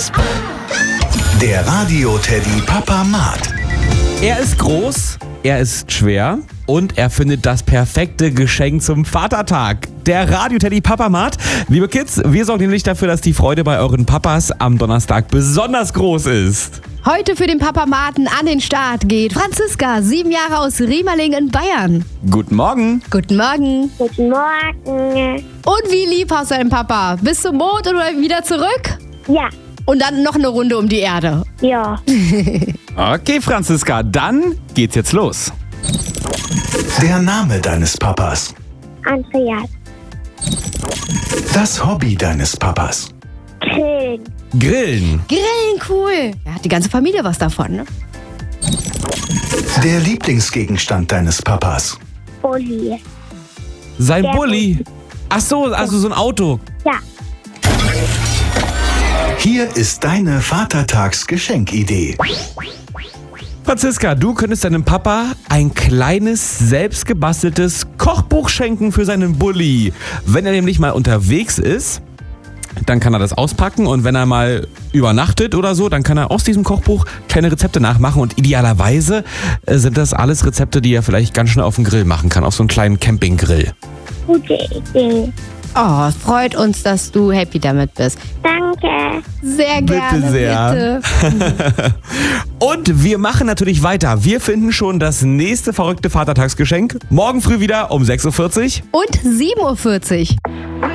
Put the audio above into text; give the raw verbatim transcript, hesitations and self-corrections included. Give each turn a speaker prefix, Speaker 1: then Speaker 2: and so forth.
Speaker 1: Papas. Der Radio-Teddy Papamat.
Speaker 2: Er ist groß, er ist schwer und er findet das perfekte Geschenk zum Vatertag. Der Radio-Teddy Papamat. Liebe Kids, wir sorgen nämlich dafür, dass die Freude bei euren Papas am Donnerstag besonders groß ist.
Speaker 3: Heute für den Papamaten an den Start geht Franziska, sieben Jahre aus Riemerling in Bayern.
Speaker 2: Guten Morgen.
Speaker 3: Guten Morgen.
Speaker 4: Guten Morgen.
Speaker 3: Und wie lieb hast du deinen Papa? Bis zum Mond oder wieder zurück?
Speaker 4: Ja.
Speaker 3: Und dann noch eine Runde um die Erde.
Speaker 4: Ja.
Speaker 2: Okay, Franziska, dann geht's jetzt los.
Speaker 1: Der Name deines Papas.
Speaker 4: Andreas.
Speaker 1: Das Hobby deines Papas.
Speaker 4: Grillen.
Speaker 2: Grillen.
Speaker 3: Grillen, cool. Ja, hat die ganze Familie was davon, ne?
Speaker 1: Der Lieblingsgegenstand deines Papas.
Speaker 4: Bulli.
Speaker 2: Sein
Speaker 4: Der
Speaker 2: Bulli. Ach so, also so ein Auto.
Speaker 4: Ja.
Speaker 1: Hier ist deine Vatertagsgeschenkidee.
Speaker 2: Franziska, du könntest deinem Papa ein kleines, selbstgebasteltes Kochbuch schenken für seinen Bulli. Wenn er nämlich mal unterwegs ist, dann kann er das auspacken und wenn er mal übernachtet oder so, dann kann er aus diesem Kochbuch kleine Rezepte nachmachen und idealerweise äh, sind das alles Rezepte, die er vielleicht ganz schnell auf dem Grill machen kann, auf so einen kleinen Campinggrill.
Speaker 4: Gute Idee.
Speaker 3: Oh, es freut uns, dass du happy damit bist.
Speaker 4: Danke.
Speaker 3: Sehr gerne,
Speaker 2: Bitte sehr.
Speaker 3: bitte.
Speaker 2: Und wir machen natürlich weiter. Wir finden schon das nächste verrückte Vatertagsgeschenk. Morgen früh wieder um sechs Uhr vierzig.
Speaker 3: Und sieben Uhr vierzig.